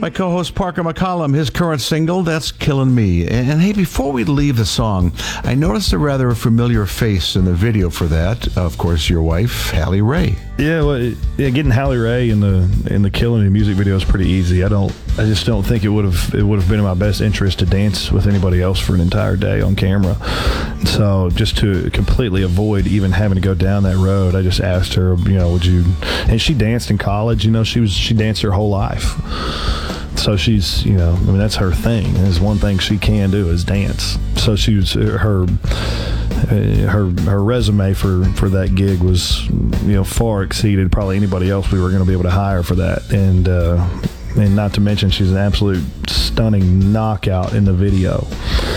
My co-host Parker McCollum, his current single, That's Killing Me. And hey, before we leave the song, I noticed a rather familiar face in the video for that. Of course, your wife, Hallie Ray. Yeah, getting Hallie Ray in the Killing Me music video is pretty easy. I just don't think it would have been in my best interest to dance with anybody else for an entire day on camera. So just to completely avoid even having to go down that road, I just asked her, would you? And she danced in college. She danced her whole life. So she's, that's her thing. There's one thing she can do is dance. So she was her resume for that gig was, far exceeded probably anybody else we were going to be able to hire for that. And not to mention she's an absolute stunning knockout in the video.